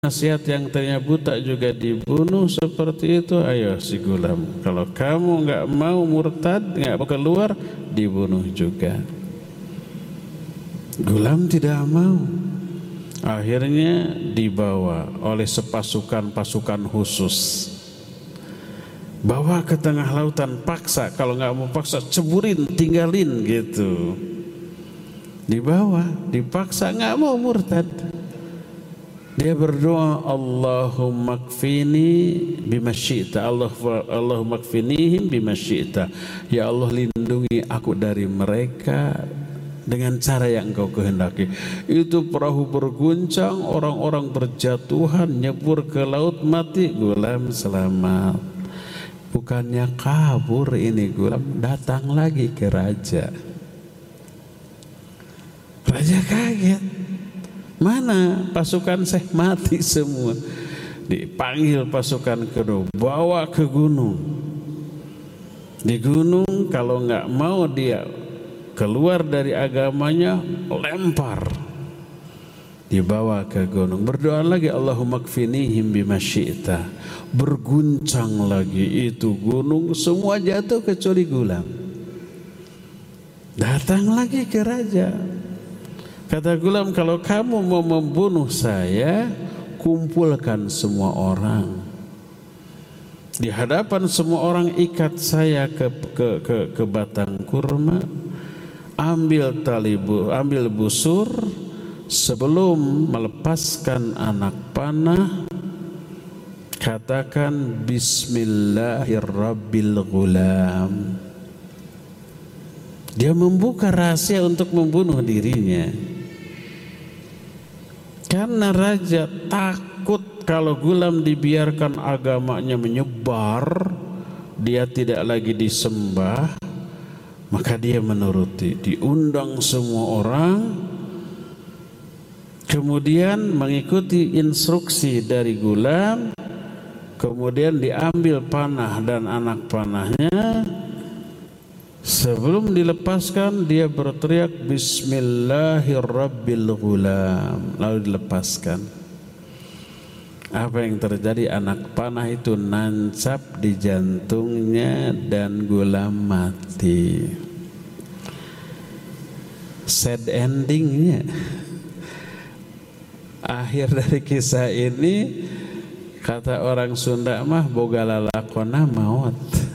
nasihat yang tadinya buta juga dibunuh seperti itu. Ayo si Gulam, kalau kamu nggak mau murtad, nggak mau keluar, dibunuh juga. Gulam tidak mau. Akhirnya dibawa oleh pasukan khusus, bawa ke tengah lautan, paksa. Kalau nggak mau paksa, ceburin, tinggalin gitu. Dibawa, dipaksa, nggak mau murtad. Dia berdoa, Allahumma kfini bima syi'ta, Allahumma kfinihim bima syi'ta. Ya Allah, lindungi aku dari mereka dengan cara yang Engkau kehendaki. Itu perahu berguncang, orang-orang berjatuhan, nyebur ke laut, mati. Gulam selamat. Bukannya kabur ini Gulam, datang lagi ke raja. Raja kaget. Mana pasukan saya? Mati semua. Dipanggil pasukan kedua, bawa ke gunung. Di gunung kalau nggak mau dia keluar dari agamanya, lempar. Dibawa ke gunung, berdoa lagi, Allahumma kfinihim bima syi'ta. Berguncang lagi itu gunung, semua jatuh kecuali Gulam. Datang lagi ke raja. Kata Gulam, kalau kamu mau membunuh saya, kumpulkan semua orang. Di hadapan semua orang, ikat saya ke batang kurma. Ambil busur. Sebelum melepaskan anak panah, katakan Bismillahirrabbilghulam. Dia membuka rahasia untuk membunuh dirinya. Karena raja takut kalau Gulam dibiarkan agamanya menyebar, dia tidak lagi disembah, maka dia menuruti. Diundang semua orang, kemudian mengikuti instruksi dari Gulam, kemudian diambil panah dan anak panahnya. Sebelum dilepaskan, dia berteriak Bismillahirrabbilghulam, lalu dilepaskan. Apa yang terjadi? Anak panah itu nancap di jantungnya dan Gulam mati. Sad endingnya. Akhir dari kisah ini, kata orang Sunda mah, boga lalakona maut.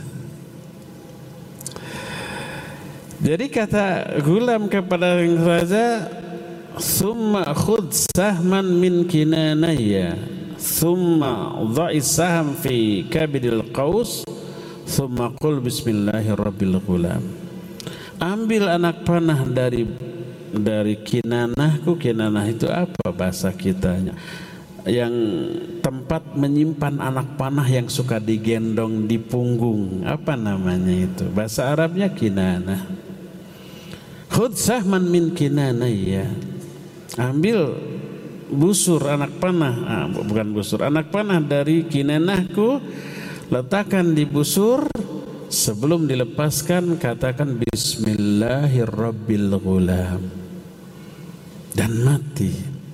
Jadi kata Gulam kepada raja, summa khud sahman min kinanaya, summa dha'is saham fi kabidil qaus, summa qul bismillahirrabbilghulam. Ambil anak panah dari kinanahku. Kinanah itu apa bahasa kitanya? Yang tempat menyimpan anak panah yang suka digendong di punggung. Apa namanya itu? Bahasa Arabnya kinanah. Khudh sahman min kinanaya. Ambil busur anak panah, bukan busur, anak panah dari kinanahku, letakkan di busur. Sebelum dilepaskan, katakan Bismillahirrabbilghulam, dan mati.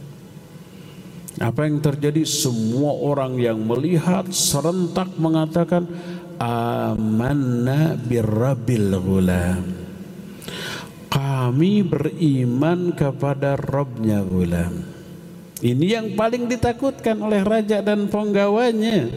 Apa yang terjadi? Semua orang yang melihat serentak mengatakan amanna birrabbil ghulam. Kami beriman kepada Rabbnya Gulam. Ini yang paling ditakutkan oleh raja dan penggawanya.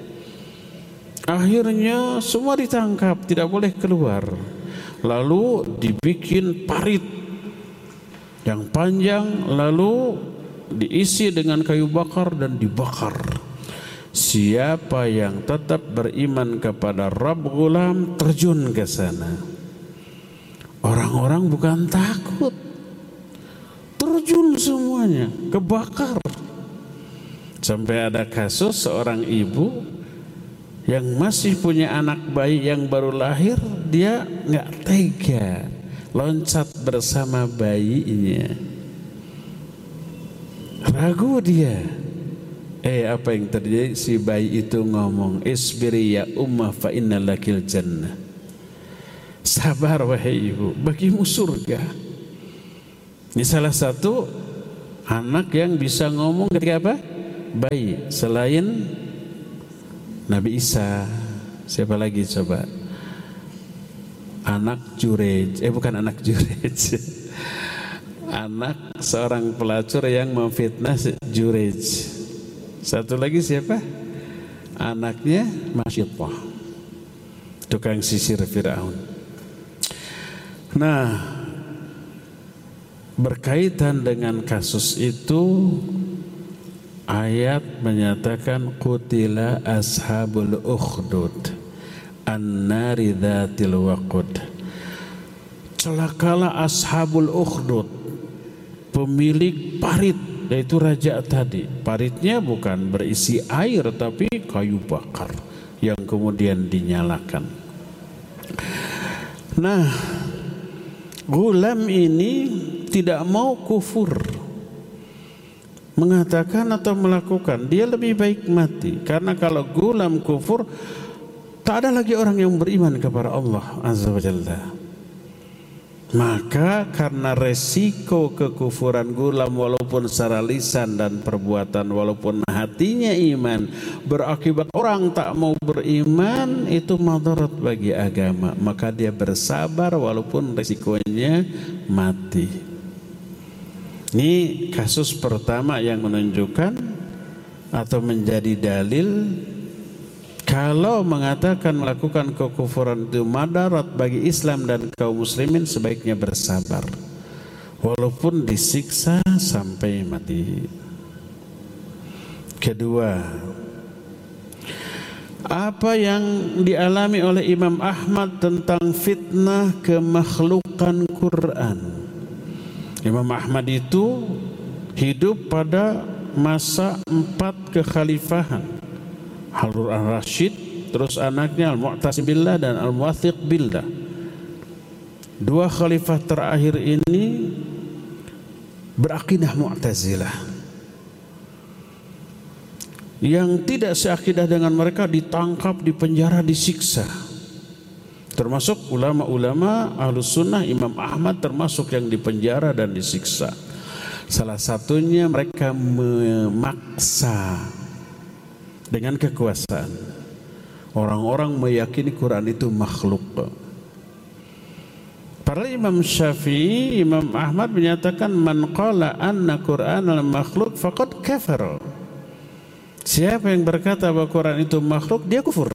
Akhirnya semua ditangkap, tidak boleh keluar. Lalu dibikin parit yang panjang, lalu diisi dengan kayu bakar dan dibakar. Siapa yang tetap beriman kepada Rabb Gulam terjun ke sana. Orang-orang bukan takut, terjun semuanya, kebakar. Sampai ada kasus seorang ibu yang masih punya anak bayi yang baru lahir, dia nggak tega loncat bersama bayinya. Ragu dia. Apa yang terjadi? Si bayi itu ngomong, isbiri ya ummah fa inna lakil jannah. Sabar wahai ibu, bagimu surga. Ini salah satu anak yang bisa ngomong ketika apa? bayi selain Nabi Isa. Siapa lagi coba? Anak Jurej, bukan anak Jurej. Anak seorang pelacur yang memfitnah Jurej. Satu lagi siapa? Anaknya Masyitah, tukang sisir Firaun. Nah, berkaitan dengan kasus itu, ayat menyatakan qutila ashabul ukhdud an-nari dzatil waqud. Celakalah ashabul ukhdud, pemilik parit, yaitu raja tadi. Paritnya bukan berisi air tapi kayu bakar yang kemudian dinyalakan. Nah, Ghulam ini tidak mau kufur, mengatakan atau melakukan, dia lebih baik mati. Karena kalau Ghulam kufur, tak ada lagi orang yang beriman kepada Allah Azza wa Jalla. Maka karena resiko kekufuran Ghulam, walaupun secara lisan dan perbuatan, walaupun hatinya iman, berakibat orang tak mau beriman, itu madarat bagi agama. Maka dia bersabar walaupun resikonya mati. Ini kasus pertama yang menunjukkan atau menjadi dalil kalau mengatakan melakukan kekufuran itu madarat bagi Islam dan kaum muslimin, sebaiknya bersabar walaupun disiksa sampai mati. Kedua, apa yang dialami oleh Imam Ahmad tentang fitnah kemakhlukan Quran. Imam Ahmad itu hidup pada masa 4 kekhalifahan, Harun al-Rashid, terus anaknya Al-Mu'tasim billah dan Al-Muwathiq billah. 2 khalifah terakhir ini berakidah Mu'tazilah. Yang tidak seakidah dengan mereka ditangkap, dipenjara, disiksa. Termasuk ulama-ulama Ahlus Sunnah, Imam Ahmad termasuk yang dipenjara dan disiksa. Salah satunya mereka memaksa dengan kekuasaan. Orang-orang meyakini Quran itu makhluk. Para Imam Syafi'i, Imam Ahmad menyatakan man qala anna Quran al-makhluk faqad kafara. Siapa yang berkata bahwa Quran itu makhluk, dia kufur.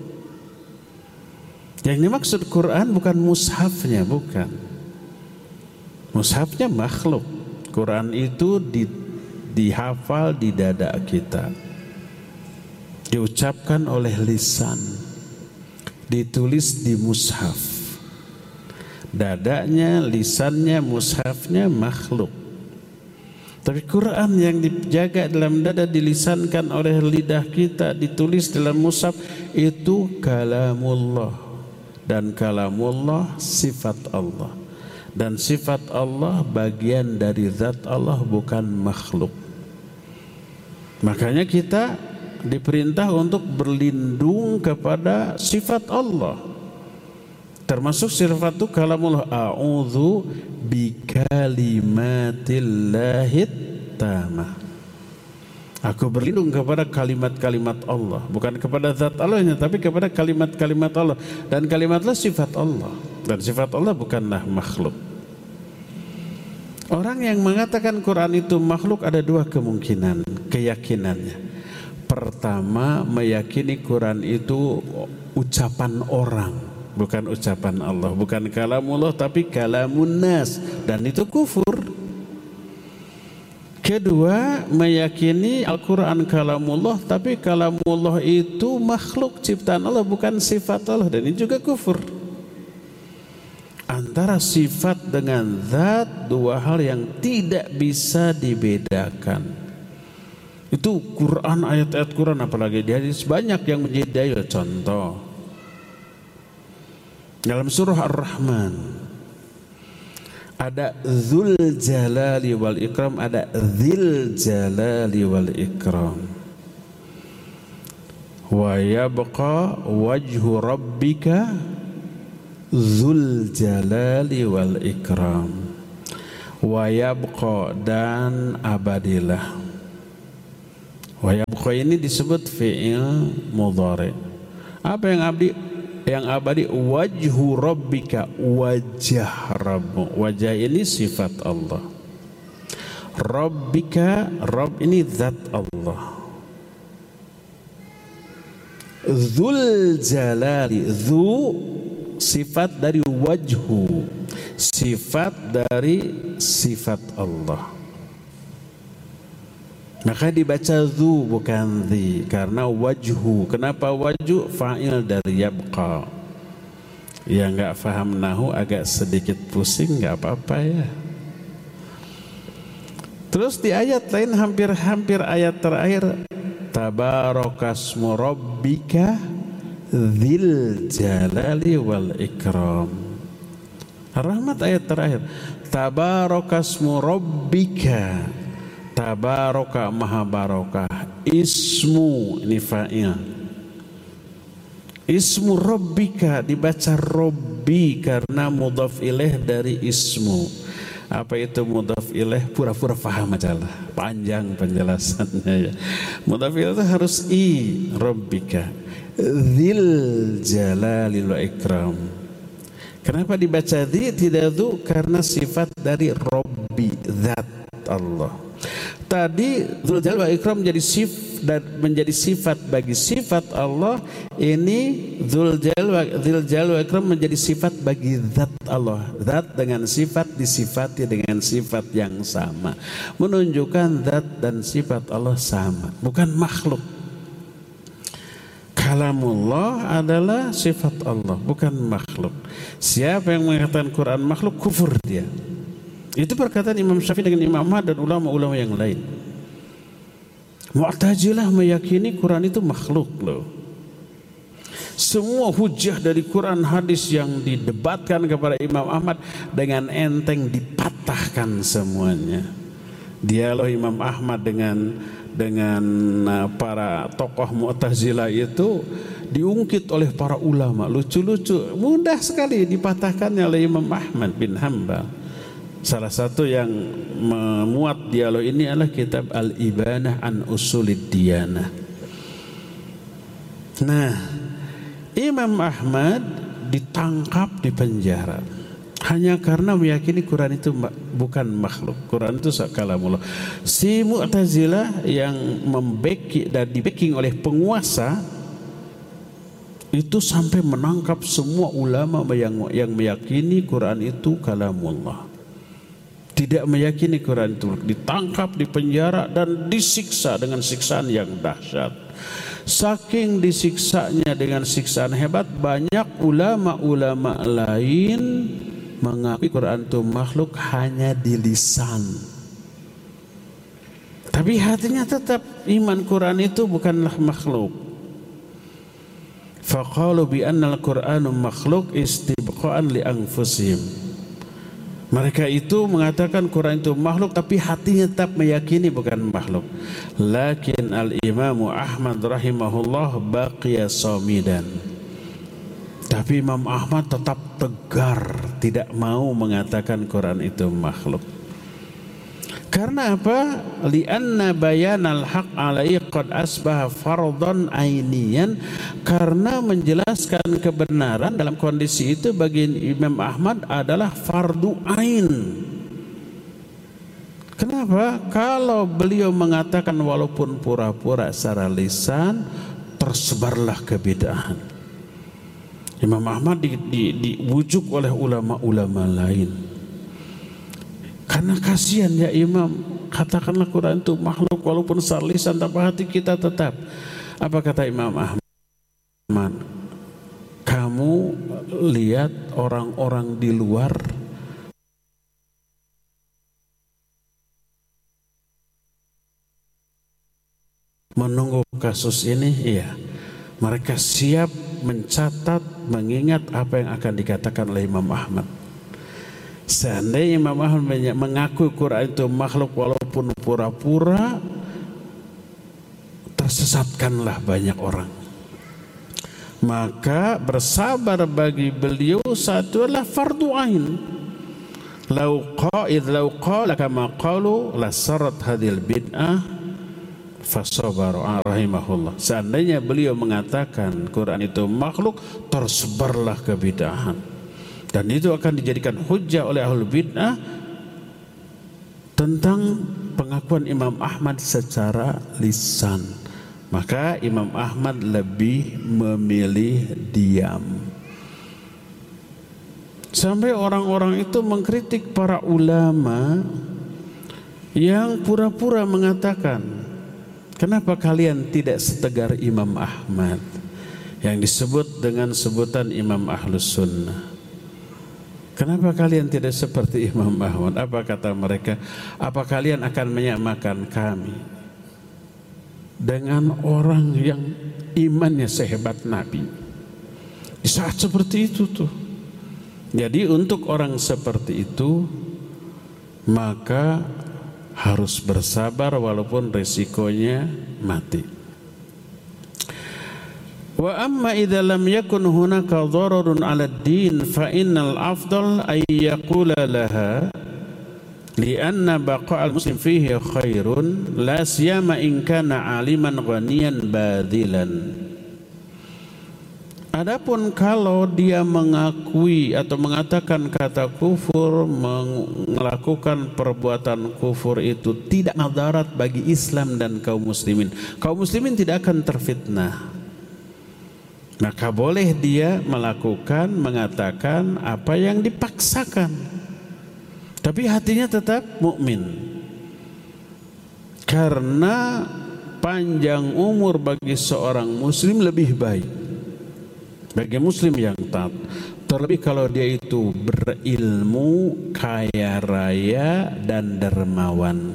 Yang dimaksud Quran bukan mushafnya, bukan. Mushafnya makhluk. Quran itu dihafal di dada kita, diucapkan oleh lisan, ditulis di mushaf. Dadanya, lisannya, mushafnya makhluk. Tapi Quran yang dijaga dalam dada, dilisankan oleh lidah kita, ditulis dalam mushaf, itu kalamullah. Dan kalamullah sifat Allah. Dan sifat Allah bagian dari zat Allah, bukan makhluk. Makanya kita diperintah untuk berlindung kepada sifat Allah, termasuk sifat itu kalamullah. A'udzu bikalimatillahi tamah. Aku berlindung kepada kalimat-kalimat Allah, bukan kepada zat Allahnya, tapi kepada kalimat-kalimat Allah. Dan kalimatlah sifat Allah, dan sifat Allah bukanlah makhluk. Orang yang mengatakan Quran itu makhluk ada 2 kemungkinan keyakinannya. Pertama, meyakini Quran itu ucapan orang, bukan ucapan Allah, bukan kalamullah tapi kalamun nas, dan itu kufur. Kedua, meyakini Al-Quran kalamullah tapi kalamullah itu makhluk ciptaan Allah, bukan sifat Allah, dan ini juga kufur. Antara sifat dengan zat 2 hal yang tidak bisa dibedakan. Itu Quran, ayat-ayat Quran, apalagi di hadis banyak yang menjadi dalil. Contoh dalam surah Ar-Rahman ada Dzul Jalali wal Ikram, ada Dzil Jalali wal Ikram. Wa yabqa wajhu rabbika Dzul Jalali wal Ikram. Wa yabqa, dan abadilah, Wa yabqa ini disebut fi'il mudhari. Apa yang abadi wajhu rabbika, wajah Rabb. Wajah ini sifat Allah. Rabbika, Rabb ini zat Allah. Dzul jalali, dzu sifat dari wajhu, sifat dari sifat Allah. Maka dibaca dzu bukan dzi karena wajhu. Kenapa wajhu? Fa'il dari yabqa. Ya enggak paham nahu agak sedikit pusing, enggak apa-apa ya. Terus di ayat lain hampir ayat terakhir, tabarakasmu rabbika dzil jalali wal ikram. Rahmat ayat terakhir, tabarakasmu rabbika. Tabaraka maha barakah. Ismu ini fa'il. Ismu rabbika dibaca rabbi karena mudhaf ilaih dari ismu. Apa itu mudhaf ilaih? Pura-pura paham aja lah. Panjang penjelasannya ya. Mudhaf ilaih itu harus rabbika. Dzil jalali wal ikram. Kenapa dibaca dzi tidak dzu? Karena sifat dari rabbi, zat Allah. Tadi Dzul Jalali wal Ikram menjadi sifat bagi sifat Allah. Ini Dzul Jalali wal Ikram menjadi sifat bagi zat Allah. Zat dengan sifat disifati dengan sifat yang sama, menunjukkan zat dan sifat Allah sama, bukan makhluk. Kalamullah adalah sifat Allah, bukan makhluk. Siapa yang mengatakan Quran makhluk, kufur dia. Itu perkataan Imam Syafi'i dengan Imam Ahmad dan ulama-ulama yang lain. Mu'tazilah meyakini Quran itu makhluk loh. Semua hujah dari Quran hadis yang didebatkan kepada Imam Ahmad dengan enteng dipatahkan semuanya. Dialog Imam Ahmad dengan para tokoh Mu'tazilah itu diungkit oleh para ulama, lucu-lucu, mudah sekali dipatahkannya oleh Imam Ahmad bin Hanbal. Salah satu yang memuat dialog ini adalah kitab Al-Ibanah an Usulid Diyanah. Nah, Imam Ahmad ditangkap di penjara hanya karena meyakini Quran itu bukan makhluk. Quran itu kalamullah. Si Mu'tazilah yang dibacking oleh penguasa itu sampai menangkap semua ulama yang meyakini Quran itu kalamullah. Tidak meyakini Quran itu, ditangkap, dipenjara dan disiksa dengan siksaan yang dahsyat. Saking disiksanya dengan siksaan hebat, banyak ulama-ulama lain mengakui Quran itu makhluk hanya di lisan. Tapi hatinya tetap iman Quran itu bukanlah makhluk. Faqalu bi anna al-Qur'anu makhluk istibqa'an li anfusihim. Mereka itu mengatakan Quran itu makhluk, tapi hatinya tetap meyakini bukan makhluk. Lakin al-Imam Ahmad rahimahullah baqiya samidan. Tapi Imam Ahmad tetap tegar, tidak mau mengatakan Quran itu makhluk. Karena apa? Li'anna bayanal haq alaihi qad asbaha fardhan ainiyan. Karena menjelaskan kebenaran dalam kondisi itu bagi Imam Ahmad adalah fardu ain. Kenapa? Kalau beliau mengatakan walaupun pura-pura secara lisan, tersebarlah kebid'ahan. Imam Ahmad dibujuk oleh ulama-ulama lain. Karena kasihan ya Imam, katakanlah Quran itu makhluk walaupun secara lisan, tapi hati kita tetap. Apa kata Imam Ahmad? Kamu lihat orang-orang di luar menunggu kasus ini, iya. Mereka siap mencatat, mengingat apa yang akan dikatakan oleh Imam Ahmad. Seandainya Imam Ahmad mengaku Quran itu makhluk walaupun pura-pura, tersesatkanlah banyak orang. Maka bersabar bagi beliau satu adalah fardu ain. Lau qala kama qalu la sarat hadil bid'ah Fasabar rahimahullah. Seandainya beliau mengatakan Quran itu makhluk, tersebarlah kebidahan, dan itu akan dijadikan hujjah oleh ahlul bid'ah tentang pengakuan Imam Ahmad secara lisan. Maka Imam Ahmad lebih memilih diam. Sampai orang-orang itu mengkritik para ulama yang pura-pura mengatakan, kenapa kalian tidak setegar Imam Ahmad yang disebut dengan sebutan Imam Ahlus Sunnah? Kenapa kalian tidak seperti Imam Ahmad? Apa kata mereka? Apa kalian akan menyamakan kami dengan orang yang imannya sehebat Nabi? Di saat seperti itu tuh. Jadi untuk orang seperti itu maka harus bersabar walaupun risikonya mati. Wa amma idza lam yakun hunaka dhararun 'ala ad-din fa innal afdal ay yaqula laha li'anna baqa'al muslim fihi khairun la siyama in kana 'aliman ghaniyan badilan. Adapun kalau dia mengakui atau mengatakan kata kufur, melakukan perbuatan kufur itu tidak madarat bagi Islam dan kaum muslimin. Kaum muslimin tidak akan terfitnah. Maka boleh dia melakukan, mengatakan apa yang dipaksakan, tapi hatinya tetap mukmin. Karena panjang umur bagi seorang muslim lebih baik, bagi muslim yang taat, terlebih kalau dia itu berilmu, kaya raya dan dermawan.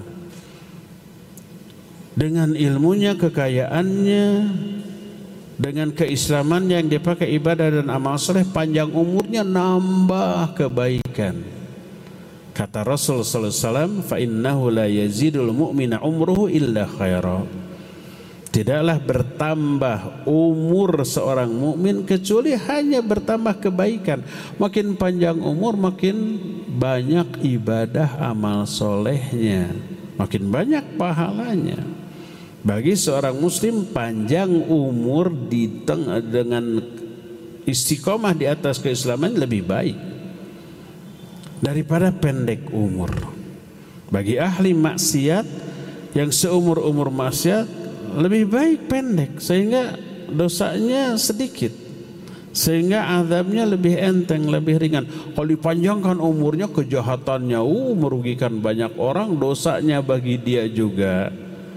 Dengan ilmunya, kekayaannya, dengan keislaman yang dipakai ibadah dan amal soleh, panjang umurnya nambah kebaikan. Kata Rasul sallallahu alaihi wasallam, fa innahu la yazidul mu'mina umruhu illa khaira. Tidaklah bertambah umur seorang mukmin kecuali hanya bertambah kebaikan. Makin panjang umur, makin banyak ibadah amal solehnya, makin banyak pahalanya. Bagi seorang muslim, panjang umur dengan istiqomah di atas keislaman lebih baik daripada pendek umur. Bagi ahli maksiat yang seumur-umur maksiat, lebih baik pendek sehingga dosanya sedikit, sehingga azabnya lebih enteng, lebih ringan. Kalau dipanjangkan umurnya, kejahatannya merugikan banyak orang, dosanya bagi dia juga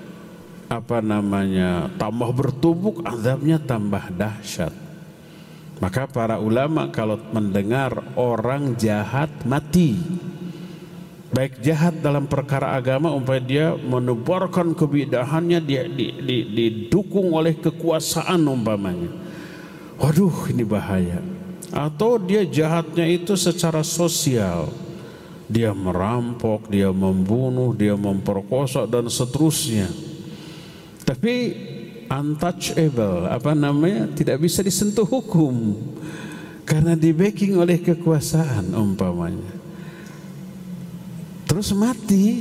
tambah bertumpuk, azabnya tambah dahsyat. Maka para ulama kalau mendengar orang jahat mati, baik jahat dalam perkara agama, umpamanya dia menebarkan kebidahannya, didukung oleh kekuasaan umpamanya, waduh ini bahaya. Atau dia jahatnya itu secara sosial, dia merampok, dia membunuh, dia memperkosa dan seterusnya, tapi untouchable, tidak bisa disentuh hukum karena di backing oleh kekuasaan umpamanya, terus mati.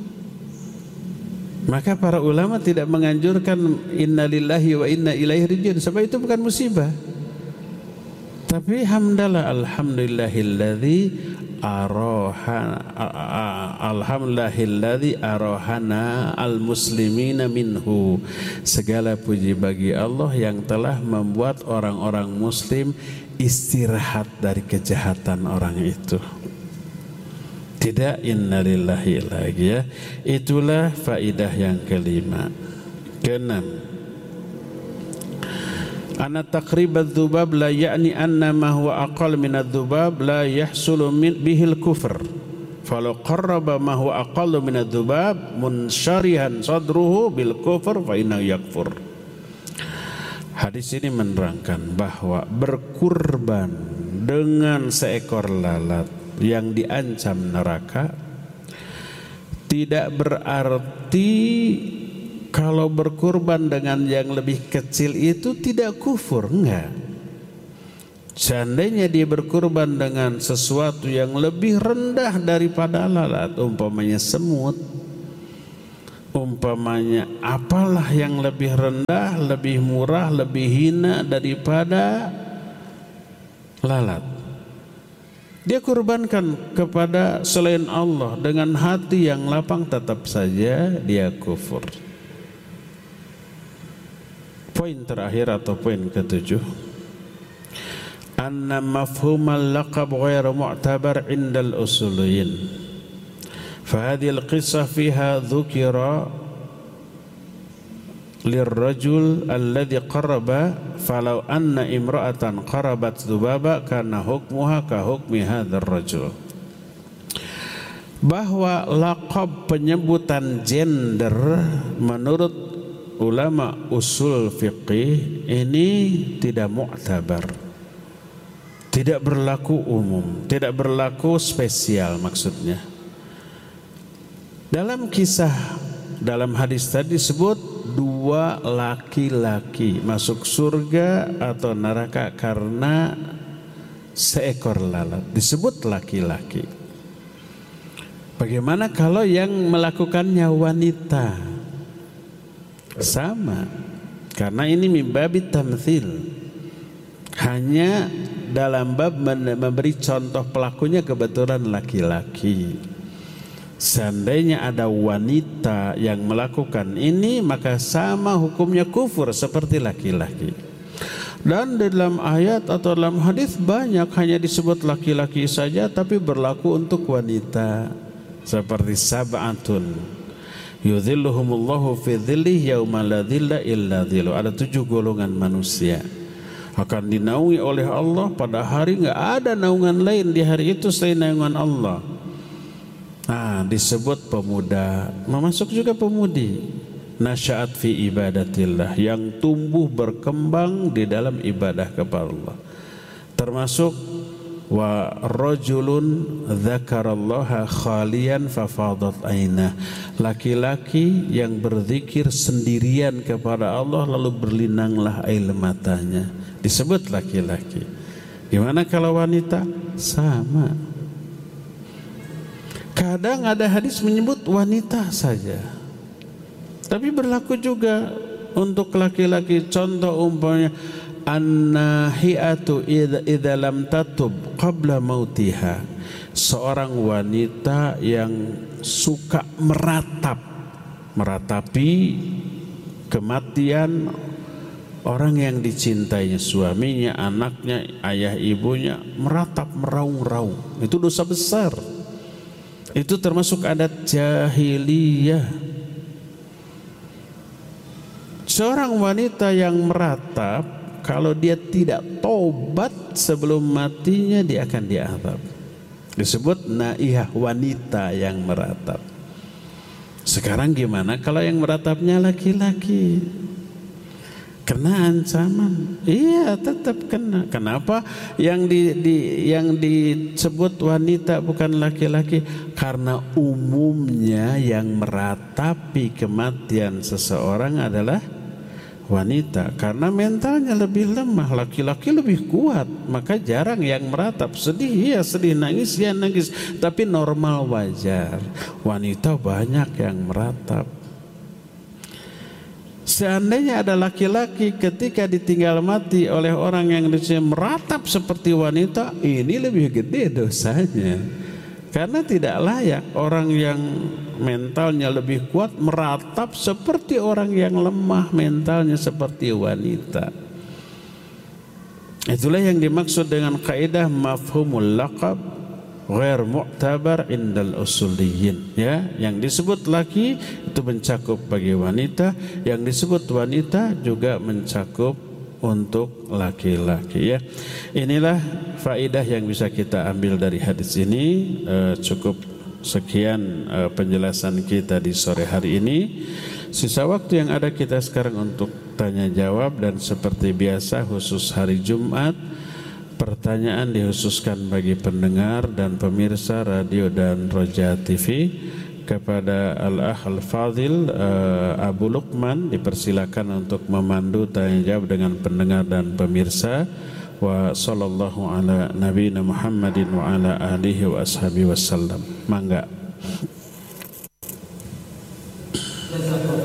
Maka para ulama tidak menganjurkan innalillahi wa inna ilaihi raji'un, sebab itu bukan musibah. Tapi hamdalah, alhamdulillahilladzi arahana al-muslimina minhu. Segala puji bagi Allah yang telah membuat orang-orang muslim istirahat dari kejahatan orang itu. Tidak innalillahi lagi, ya. Itulah faidah yang kelima. Keenam, anna taqrib adz-dzubab la ya'ni anna ma huwa aqall min adz-dzubab la yahsulu bihil kufr. Falau qarraba ma huwa aqall min adz-dzubab munsyarihan sadruhu bil kufr fa innahu yakfur. Hadis ini menerangkan bahwa berkurban dengan seekor lalat yang diancam neraka tidak berarti kalau berkurban dengan yang lebih kecil itu tidak kufur, enggak. Seandainya dia berkurban dengan sesuatu yang lebih rendah daripada lalat, umpamanya semut, umpamanya apalah yang lebih rendah, lebih murah, lebih hina daripada lalat. Dia kurbankan kepada selain Allah dengan hati yang lapang, tetap saja dia kufur. Poin terakhir atau poin ketujuh, anna mafhumal laqab ghairu mu'tabar indal usuliyin. Fahadhil qissah fiha dhukira lirrajul alladhi qaraba falau anna imra'atan qarabat dzubaba kana hukmuha ka hukmi hadzal rajul. Bahwa laqab penyebutan gender menurut ulama usul fiqih ini tidak mu'tabar, tidak berlaku umum, tidak berlaku spesial. Maksudnya dalam kisah, dalam hadis tadi disebut dua laki-laki masuk surga atau neraka karena seekor lalat, disebut laki-laki. Bagaimana kalau yang melakukannya wanita? Sama, karena ini mimbabi tamthil, hanya dalam bab memberi contoh pelakunya kebetulan laki-laki. Seandainya ada wanita yang melakukan ini, maka sama hukumnya kufur seperti laki-laki. Dan dalam ayat atau dalam hadis banyak hanya disebut laki-laki saja, tapi berlaku untuk wanita. Seperti sab'atun yudhilluhumullahu fi dhillih yauma la dhilla illa dhilluh. Ada 7 golongan manusia akan dinaungi oleh Allah pada hari enggak ada naungan lain di hari itu selain naungan Allah. Nah, disebut pemuda, memasuk juga pemudi. Nasya'at fi ibadatillah, yang tumbuh berkembang di dalam ibadah kepada Allah. Termasuk wa rajulun dzakarallaha khalian fafadat ainah, laki-laki yang berzikir sendirian kepada Allah lalu berlinanglah air matanya, disebut laki-laki. Gimana kalau wanita? Sama. Kadang ada hadis menyebut wanita saja, tapi berlaku juga untuk laki-laki. Contoh umpamanya an-nahi'atu idza lam tatub qabla mautiha, seorang wanita yang suka meratapi kematian orang yang dicintainya, suaminya, anaknya, ayah ibunya, meratap, meraung-raung. Itu dosa besar. Itu termasuk adat jahiliyah. Seorang wanita yang meratap, kalau dia tidak tobat sebelum matinya, dia akan diazab. Disebut naihah, wanita yang meratap. Sekarang gimana kalau yang meratapnya laki-laki? Kena ancaman. Iya, tetap kena. Kenapa yang disebut wanita bukan laki-laki? Karena umumnya yang meratapi kematian seseorang adalah wanita, karena mentalnya lebih lemah. Laki-laki lebih kuat, maka jarang yang meratap. Sedih, ya sedih, nangis, ya nangis, tapi normal, wajar. Wanita banyak yang meratap. Seandainya ada laki-laki ketika ditinggal mati oleh orang yang meratap seperti wanita, ini lebih gede dosanya. Karena tidak layak orang yang mentalnya lebih kuat meratap seperti orang yang lemah mentalnya seperti wanita. Itulah yang dimaksud dengan kaidah mafhumul laqab ghair mu'tabar indal usuliyin, ya. Yang disebut laki itu mencakup bagi wanita, yang disebut wanita juga mencakup untuk laki-laki, ya. Inilah faedah yang bisa kita ambil dari hadis ini. Cukup sekian penjelasan kita di sore hari ini. Sisa waktu yang ada kita sekarang untuk tanya jawab, dan seperti biasa khusus hari Jumat, pertanyaan dikhususkan bagi pendengar dan pemirsa radio dan Roja TV. Kepada Al-Akh Al-Fadhil Abu Luqman dipersilakan untuk memandu tanya jawab dengan pendengar dan pemirsa. Wa sallallahu ala nabiyina Muhammadin wa ala alihi wa ashabihi wasallam. Mangga.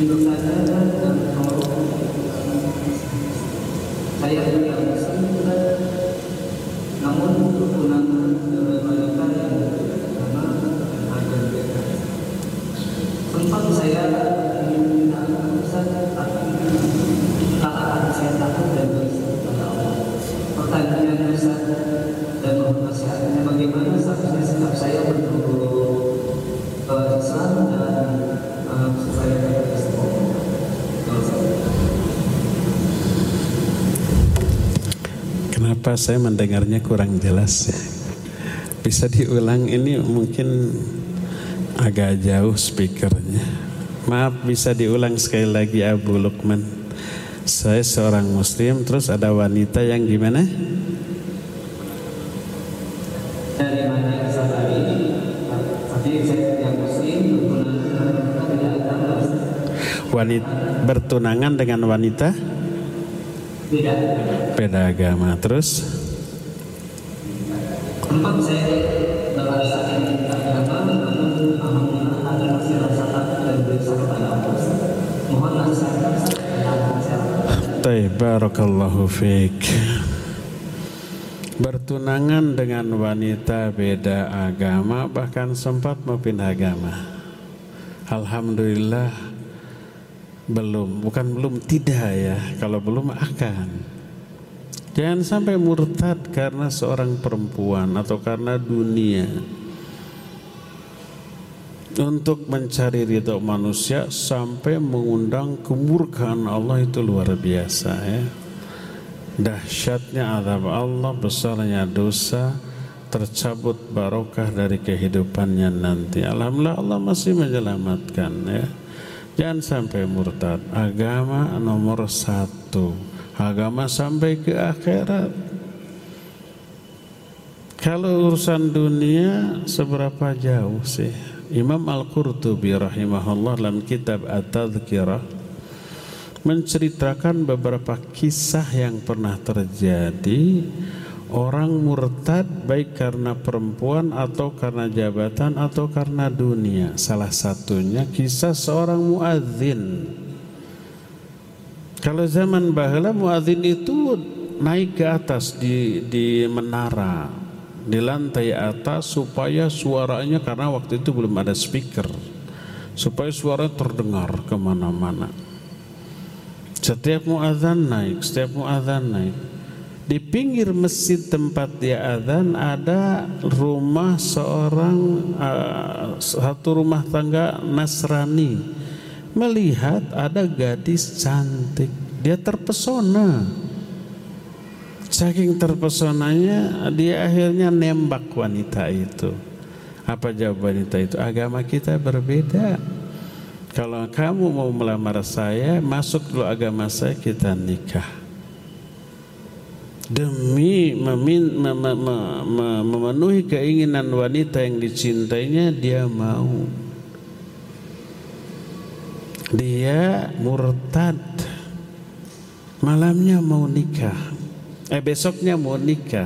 untuk saya dan saya tidak Muslim, namun berhubungan dengan wanita yang berbeda agama dan berbeda. Sempat saya minta Ustaz, tapi katakan saya takut dan berisik kepada Allah. Pertanyaan Ustaz dan mohon nasihatnya, bagaimana seharusnya sikap saya menuju Islam dan supaya kita istiqomah. Kenapa saya mendengarnya kurang jelas ya? Bisa diulang, ini mungkin agak jauh speakernya. Maaf, bisa diulang sekali lagi Abu Lukman. Saya seorang muslim, terus ada wanita yang gimana? Dari mana saya tadi saya yang muslim bertunangan dengan agama. Wanita bertunangan dengan wanita beda agama. Terus tempat saya merasakan agama, namun alhamdulillah ada masih rasa takut dan berisik kepada Allah. Mohon nasihat. Barakallahu fiik. Bertunangan dengan wanita beda agama, bahkan sempat mau pindah agama. Alhamdulillah belum tidak ya. Kalau belum akan. Jangan sampai murtad karena seorang perempuan atau karena dunia. Untuk mencari ridha manusia sampai mengundang kemurkaan Allah, itu luar biasa ya. Dahsyatnya azab Allah, besarnya dosa, tercabut barokah dari kehidupannya nanti. Alhamdulillah Allah masih menyelamatkan ya. Jangan sampai murtad. Agama nomor 1. Agama sampai ke akhirat. Kalau urusan dunia seberapa jauh sih? Imam Al-Qurtubi rahimahullah dalam kitab At-Tadhkirah menceritakan beberapa kisah yang pernah terjadi. Orang murtad baik karena perempuan atau karena jabatan atau karena dunia. Salah satunya kisah seorang muadzin. Kalau zaman baheula muadzin itu naik ke atas di menara, di lantai atas, supaya suaranya, karena waktu itu belum ada speaker, supaya suara terdengar kemana-mana. Setiap muadzan naik. Di pinggir masjid tempat dia azan ada rumah satu rumah tangga Nasrani. Melihat ada gadis cantik, dia terpesona. Saking terpesonanya, dia akhirnya nembak wanita itu. Apa jawab wanita itu? Agama kita berbeda. Kalau kamu mau melamar saya, masuk dulu agama saya, kita nikah. Demi memenuhi keinginan wanita yang dicintainya, dia mau. Dia murtad. Malamnya mau nikah. Besoknya mau nikah.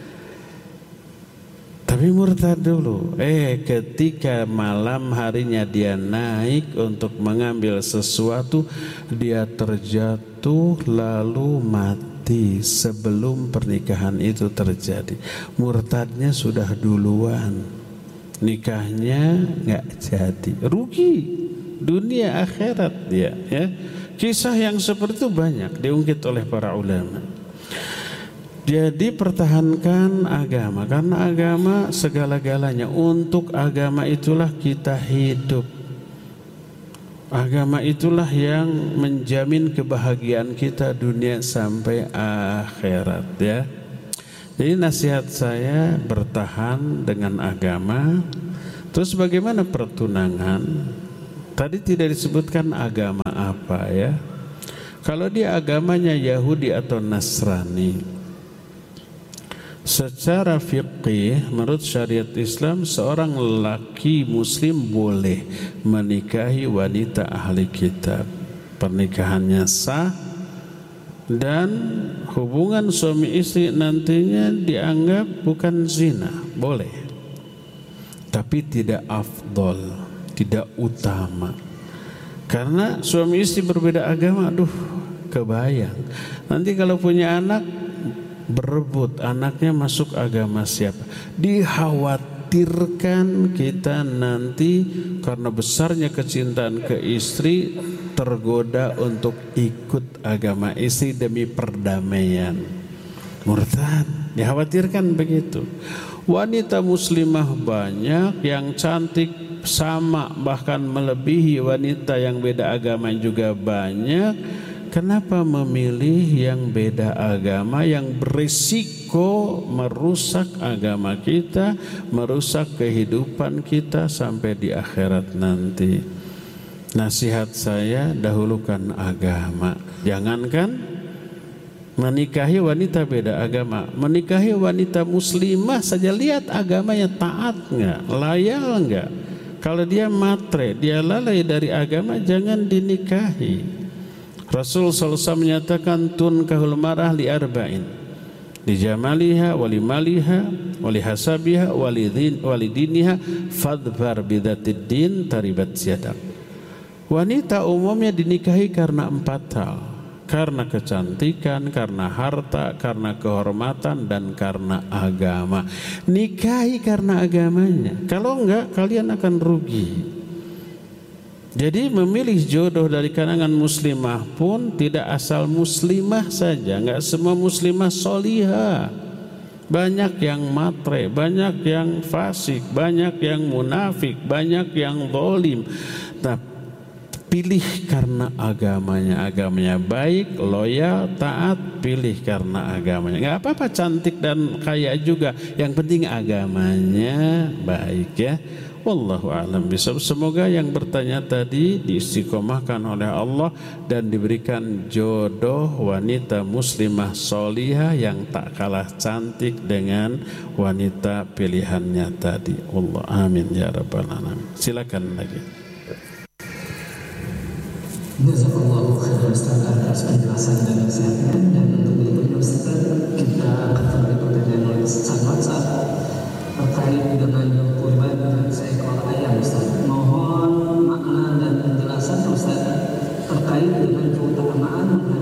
Tapi murtad dulu. Ketika malam harinya dia naik untuk mengambil sesuatu, dia terjatuh lalu mati sebelum pernikahan itu terjadi. Murtadnya sudah duluan. Nikahnya nggak jadi. Rugi dunia akhirat dia ya. Kisah yang seperti itu banyak diungkit oleh para ulama. Jadi pertahankan agama, karena agama segala-galanya. Untuk agama itulah kita hidup. Agama itulah yang menjamin kebahagiaan kita dunia sampai akhirat ya. Jadi nasihat saya, bertahan dengan agama. Terus bagaimana pertunangan? Tadi tidak disebutkan agama apa ya. Kalau dia agamanya Yahudi atau Nasrani, secara fiqih menurut syariat Islam, seorang lelaki muslim boleh menikahi wanita ahli kitab. Pernikahannya sah dan hubungan suami istri nantinya dianggap bukan zina, boleh. Tapi tidak afdol, tidak utama. Karena suami istri berbeda agama, aduh kebayang. Nanti kalau punya anak berebut anaknya masuk agama siapa. Dikhawatirkan kita nanti karena besarnya kecintaan ke istri tergoda untuk ikut agama istri demi perdamaian. Murtad, dikhawatirkan begitu. Wanita muslimah banyak yang cantik sama bahkan melebihi wanita yang beda agama juga banyak. Kenapa memilih yang beda agama yang berisiko merusak agama kita, merusak kehidupan kita sampai di akhirat nanti? Nasihat saya, dahulukan agama. Jangankan menikahi wanita beda agama, menikahi wanita muslimah saja, lihat agamanya taat nggak, loyal nggak. Kalau dia matre, dia lalai dari agama, jangan dinikahi. Rasul SAW menyatakan tunkahul mar'ah li arba'in, li jamaliha, wali maliha, wali hasabiha, wali diniha, fadbar bidatid din taribat yadak. Wanita umumnya dinikahi karena 4 hal. Karena kecantikan, karena harta, karena kehormatan, dan karena agama. Nikahi karena agamanya. Kalau enggak, kalian akan rugi. Jadi memilih jodoh dari kalangan muslimah pun tidak asal muslimah saja. Enggak semua muslimah solihah. Banyak yang matre, banyak yang fasik, banyak yang munafik, banyak yang zalim. Nah, pilih karena agamanya baik, loyal, taat. Pilih karena agamanya. Nggak apa-apa cantik dan kaya juga, yang penting agamanya baik ya. Wallahu a'lam bishawab. Semoga yang bertanya tadi diistiqomahkan oleh Allah dan diberikan jodoh wanita muslimah solihah yang tak kalah cantik dengan wanita pilihannya tadi. Allah amin ya rabbal alamin. Silakan lagi. Jazakallahu khairan Ustaz atas penjelasan dan nasihatnya. Dan untuk berikutnya Ustaz, kita akan kembali pertanyaan oleh Ustaz WhatsApp terkait dengan kurban dengan seekor ayam Ustaz. Mohon makna dan penjelasan Ustaz terkait dengan keutamaan